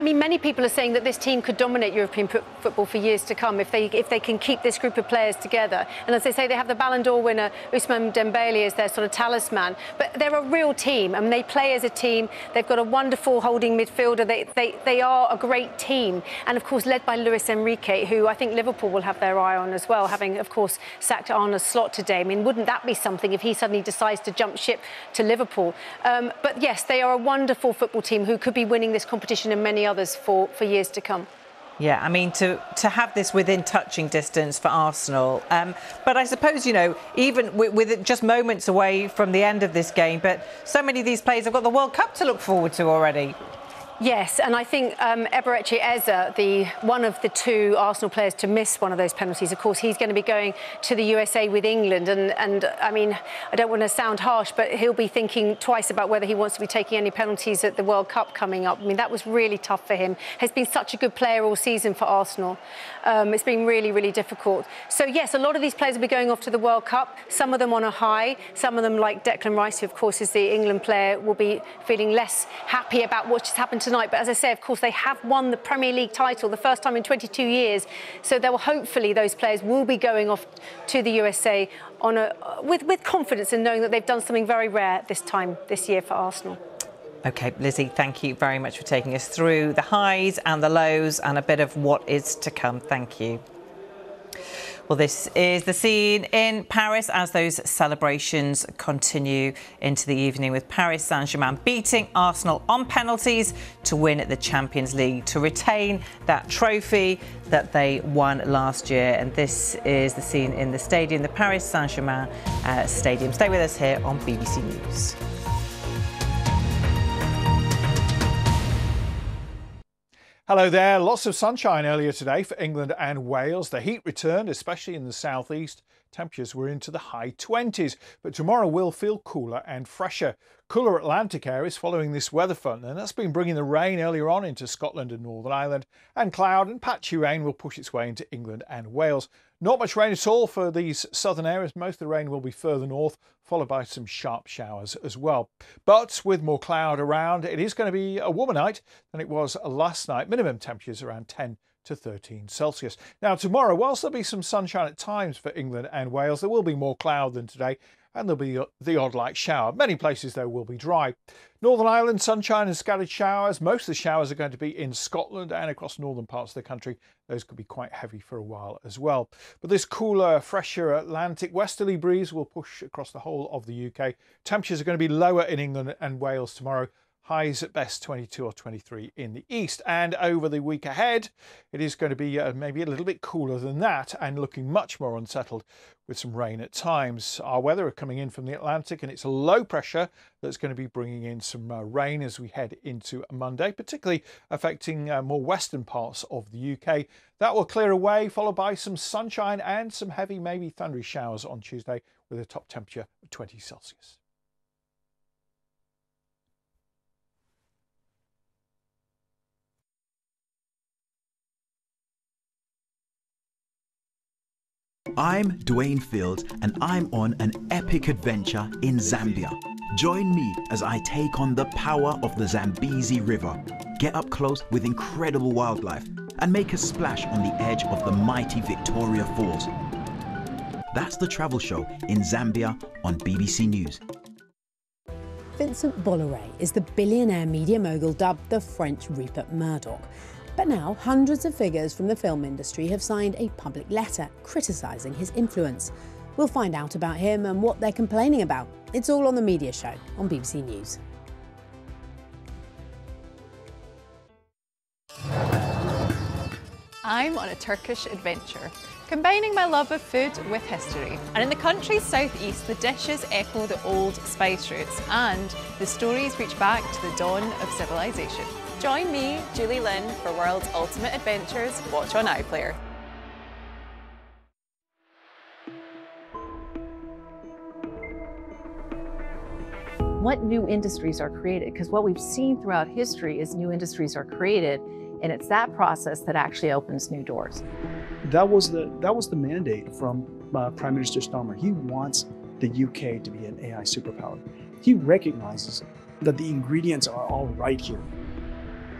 I mean, many people are saying that this team could dominate European football for years to come if they can keep this group of players together. And as they say, they have the Ballon d'Or winner Ousmane Dembele as their sort of talisman. But they're a real team, and they play as a team. They've got a wonderful holding midfielder. They are a great team, and of course led by Luis Enrique, who I think Liverpool will have their eye on as well, having of course sacked Arne Slot today. I mean, wouldn't that be something if he suddenly decides to jump ship to Liverpool? But yes, they are a wonderful football team who could be winning this competition and many others for years to come. Yeah, I mean, to have this within touching distance for Arsenal. But I suppose, you know, even with it just moments away from the end of this game, but so many of these players have got the World Cup to look forward to already. Yes, and I think Eberechi Eze, one of the two Arsenal players to miss one of those penalties, of course, he's going to be going to the USA with England. And I mean, I don't want to sound harsh, but he'll be thinking twice about whether he wants to be taking any penalties at the World Cup coming up. I mean, that was really tough for him. He's been such a good player all season for Arsenal. It's been really, really difficult. So, yes, a lot of these players will be going off to the World Cup, some of them on a high, some of them, like Declan Rice, who, of course, is the England player, will be feeling less happy about what just happened tonight. But as I say, of course, they have won the Premier League title the first time in 22 years. So there will hopefully those players will be going off to the USA on with confidence in knowing that they've done something very rare this year for Arsenal. OK, Lizzie, thank you very much for taking us through the highs and the lows and a bit of what is to come. Thank you. Well, this is the scene in Paris as those celebrations continue into the evening, with Paris Saint-Germain beating Arsenal on penalties to win the Champions League, to retain that trophy that they won last year. And this is the scene in the stadium, the Paris Saint-Germain stadium. Stay with us here on BBC News. Hello there. Lots of sunshine earlier today for England and Wales. The heat returned, especially in the southeast. Temperatures were into the high 20s, but tomorrow will feel cooler and fresher. Cooler Atlantic areas following this weather front, and that's been bringing the rain earlier on into Scotland and Northern Ireland, and cloud and patchy rain will push its way into England and Wales. Not much rain at all for these southern areas. Most of the rain will be further north, followed by some sharp showers as well. But with more cloud around, it is going to be a warmer night than it was last night. Minimum temperatures around 10 to 13 Celsius. Now tomorrow, whilst there'll be some sunshine at times for England and Wales, there will be more cloud than today, and there'll be the odd light shower. Many places, though, will be dry. Northern Ireland, sunshine and scattered showers. Most of the showers are going to be in Scotland and across northern parts of the country. Those could be quite heavy for a while as well. But this cooler, fresher Atlantic westerly breeze will push across the whole of the UK. Temperatures are going to be lower in England and Wales tomorrow. Highs at best 22 or 23 in the east. And over the week ahead, it is going to be maybe a little bit cooler than that and looking much more unsettled with some rain at times. Our weather are coming in from the Atlantic, and it's a low pressure that's going to be bringing in some rain as we head into Monday, particularly affecting more western parts of the UK. That will clear away, followed by some sunshine and some heavy, maybe thundery showers on Tuesday with a top temperature of 20 Celsius. I'm Dwayne Fields, and I'm on an epic adventure in Zambia. Join me as I take on the power of the Zambezi River, get up close with incredible wildlife, and make a splash on the edge of the mighty Victoria Falls. That's the travel show in Zambia on BBC News. Vincent Bolloré is the billionaire media mogul dubbed the French Rupert Murdoch. But now, hundreds of figures from the film industry have signed a public letter criticising his influence. We'll find out about him and what they're complaining about. It's all on The Media Show on BBC News. I'm on a Turkish adventure, combining my love of food with history. And in the country's southeast, the dishes echo the old spice routes, and the stories reach back to the dawn of civilization. Join me, Julie Lynn, for World's Ultimate Adventures. Watch on iPlayer. What new industries are created? Because what we've seen throughout history is new industries are created, and it's that process that actually opens new doors. That was the mandate from Prime Minister Starmer. He wants the UK to be an AI superpower. He recognizes that the ingredients are all right here.